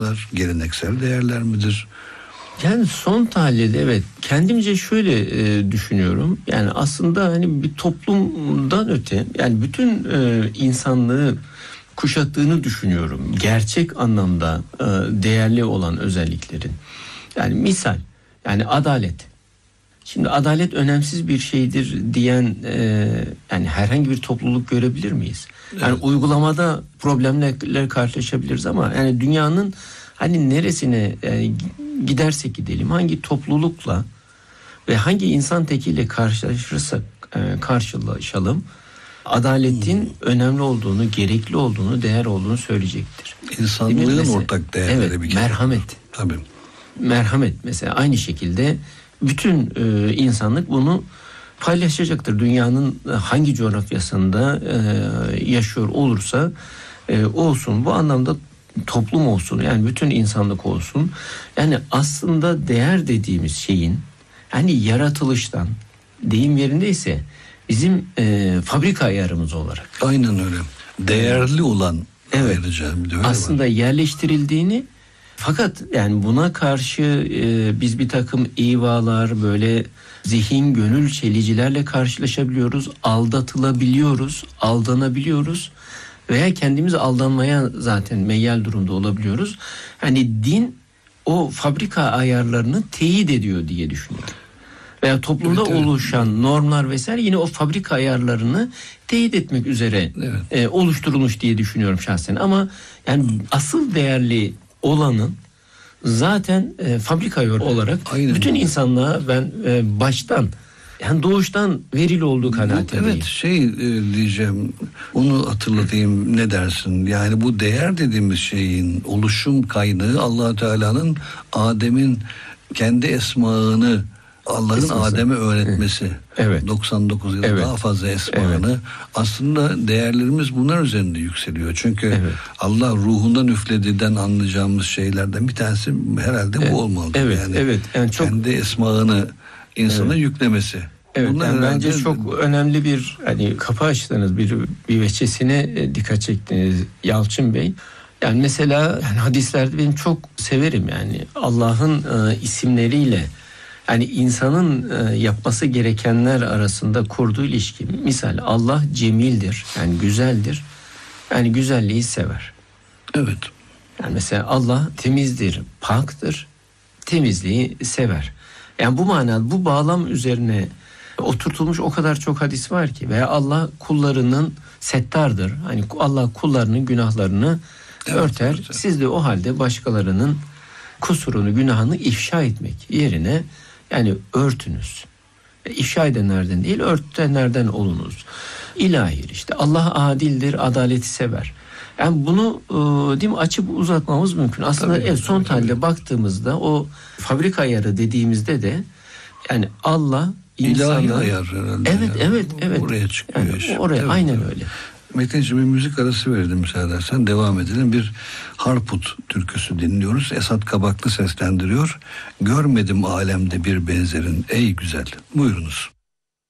Geleneksel değerler midir? Yani son tahlilde evet, kendimce şöyle düşünüyorum. Yani aslında hani bir toplumdan öte, yani bütün insanlığı kuşattığını düşünüyorum. Gerçek anlamda değerli olan özelliklerin. Yani misal, yani adalet. Şimdi adalet önemsiz bir şeydir diyen yani herhangi bir topluluk görebilir miyiz? Yani Evet. Uygulamada problemlerle karşılaşabiliriz ama yani dünyanın hani neresine gidersek gidelim, hangi toplulukla ve hangi insan tekiyle karşılaşırsak karşılaşalım, adaletin önemli olduğunu, gerekli olduğunu, değer olduğunu söyleyecektir. İnsanlığın ortak değerleri, evet, bir kere. merhamet. Tabii. Merhamet mesela aynı şekilde bütün insanlık bunu paylaşacaktır. Dünyanın hangi coğrafyasında yaşıyor olursa olsun, bu anlamda toplum olsun, yani bütün insanlık olsun. Yani aslında değer dediğimiz şeyin, hani yaratılıştan, deyim yerindeyse bizim fabrika ayarımız olarak. Aynen öyle. Değerli olan, evet, ayrıca bir de öyle aslında var. Yerleştirildiğini, fakat yani buna karşı biz bir takım ivalar, böyle zihin gönül çelicilerle karşılaşabiliyoruz, aldatılabiliyoruz, aldanabiliyoruz veya kendimizi aldanmaya zaten meyyal durumda olabiliyoruz. Hani din o fabrika ayarlarını teyit ediyor diye düşünüyorum. Veya toplumda evet. oluşan normlar vesaire yine o fabrika ayarlarını teyit etmek üzere oluşturulmuş diye düşünüyorum şahsen. Ama yani asıl değerli olanın zaten fabrika ayarı olarak aynen bütün insanlığa ben baştan, yani doğuştan verili olduğu kanaatindeyim. Evet, diyeceğim, onu hatırlatayım, ne dersin? Yani bu değer dediğimiz şeyin oluşum kaynağı Allah Teala'nın Adem'in kendi esmaını, Allah'ın Adem'e öğretmesi. Evet. 99 yıl daha fazla esmaını. Aslında değerlerimiz bunlar üzerinde yükseliyor. Çünkü Allah ruhundan üflediğinden anlayacağımız şeylerden bir tanesi herhalde bu olmalı. Yani çok kendi esmaını insana yüklemesi. Evet, yani bence çok önemli bir hani kapı açtınız, bir veçesine dikkat çektiniz Yalçın Bey. Yani mesela yani hadislerde ben çok severim, yani Allah'ın isimleriyle yani insanın yapması gerekenler arasında kurduğu ilişki. Misal Allah cemildir, yani güzeldir. Yani güzelliği sever. Evet. Yani mesela Allah temizdir, paktır, temizliği sever. Yani bu manada, bu bağlam üzerine oturtulmuş o kadar çok hadis var ki. Veya Allah kullarının settardır. Hani Allah kullarının günahlarını örter. Siz de o halde başkalarının kusurunu, günahını ifşa etmek yerine yani örtünüz. İfşa edenlerden değil, örtenlerden olunuz. İlahi işte Allah adildir, adaleti sever. Yani bunu değil mi, açıp uzatmamız mümkün. Aslında son halde baktığımızda o fabrika ayarı dediğimizde de yani Allah İlahi ayar herhalde. Evet. Oraya çıkıyor. Yani oraya aynen öyle. Metin'ciğim, bir müzik arası verelim müsaade edersen, devam edelim. Bir Harput türküsü dinliyoruz. Esat Kabaklı seslendiriyor. Görmedim alemde bir benzerin ey güzel. Buyurunuz.